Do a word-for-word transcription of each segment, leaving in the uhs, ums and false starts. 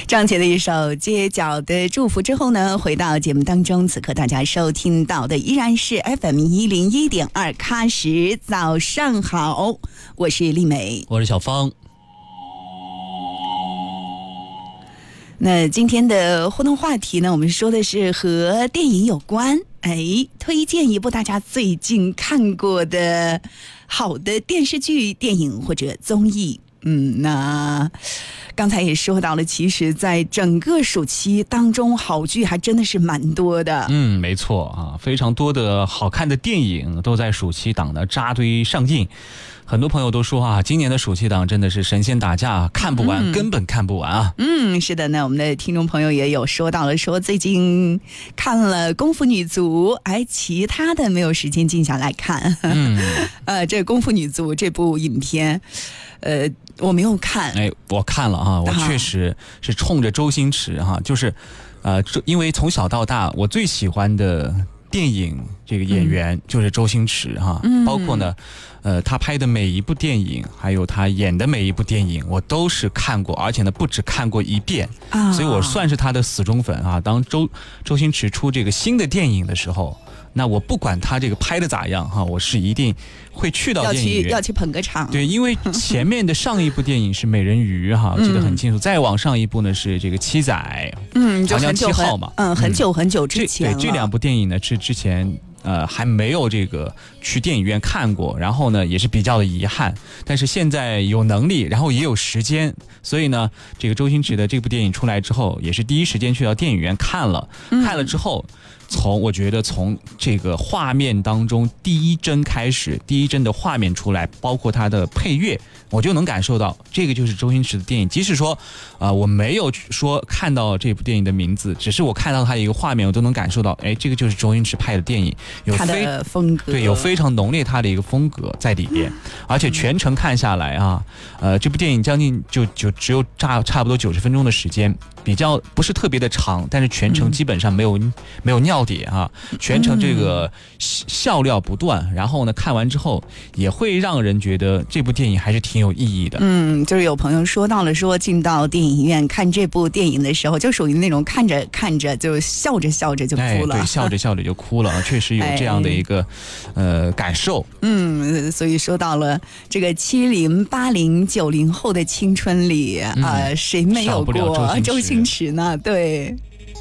张杰的一首《街角的祝福》之后呢，回到节目当中，此刻大家收听到的依然是 F M 一零一点二喀什。早上好，我是丽美， 我是小芳。 那今天的互动话题呢，我们说的是和电影有关，哎，推荐一部大家最近看过的好的电视剧、电影或者综艺。嗯，那刚才也说到了，其实在整个暑期当中，好剧还真的是蛮多的。 嗯，没错啊，非常多的好看的电影都在暑期档的扎堆上映。很多朋友都说啊，今年的暑期档真的是神仙打架，看不完、嗯、根本看不完啊。 嗯，是的呢，我们的听众朋友也有说到了，说最近看了《功夫女足》，哎，其他的没有时间静下来看。嗯，呃，这《功夫女足》这部影片，呃，我没有看。 哎，我看了啊，我确实是冲着周星驰哈、啊，就是，呃，因为从小到大我最喜欢的电影这个演员就是周星驰哈、啊嗯，包括呢。呃，他拍的每一部电影，还有他演的每一部电影，我都是看过，而且呢，不止看过一遍，啊、所以我算是他的死忠粉啊。当周周星驰出这个新的电影的时候，那我不管他这个拍的咋样哈、啊，我是一定会去到电影院， 要去要去捧个场。 对，因为前面的上一部电影是《美人鱼》哈，我记得很清楚。嗯、再往上一部呢是这个《七仔》， 嗯，就长江七号嘛， 嗯，很久很久之前了。 嗯、对，这两部电影呢是之前。呃，还没有这个去电影院看过，然后呢，也是比较的遗憾。但是现在有能力，然后也有时间，所以呢，这个周星驰的这部电影出来之后，也是第一时间去到电影院看了。嗯、看了之后，从我觉得从这个画面当中第一帧开始，第一帧的画面出来，包括它的配乐，我就能感受到这个就是周星驰的电影。即使说，啊、呃，我没有说看到这部电影的名字，只是我看到它的一个画面，我都能感受到，哎，这个就是周星驰拍的电影。有他的风格， 对，有非常浓烈他的一个风格在里边，而且全程看下来啊，呃，这部电影将近就就只有差差不多九十分钟的时间，比较不是特别的长，但是全程基本上没有、嗯、没有尿点啊，全程这个笑料不断，然后呢，看完之后也会让人觉得这部电影还是挺有意义的。 嗯，就是有朋友说到了，说进到电影院看这部电影的时候，就属于那种看着看着就笑着笑着就哭了， 哎、对，笑着笑着就哭了，确实有这样的一个、哎、呃感受。 嗯，所以说到了这个七零八零九零后的青春里啊、嗯呃，谁没有过周星, 周星驰呢？对。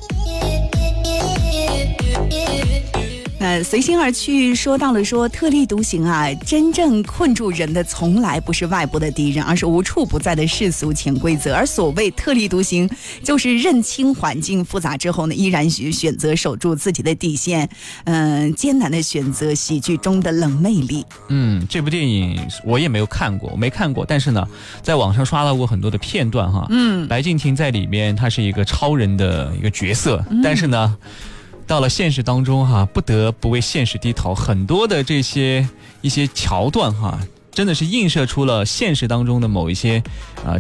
那随心而去说到了说特立独行啊，真正困住人的从来不是外部的敌人，而是无处不在的世俗潜规则。而所谓特立独行，就是认清环境复杂之后呢，依然选择守住自己的底线。嗯、呃，艰难的选择喜剧中的冷魅力。 嗯，这部电影我也没有看过，我没看过，但是呢，在网上刷到过很多的片段哈。嗯，白敬亭在里面他是一个超人的一个角色，嗯、但是呢。到了现实当中哈，不得不为现实低头，很多的这些一些桥段哈，真的是映射出了现实当中的某一些啊、呃、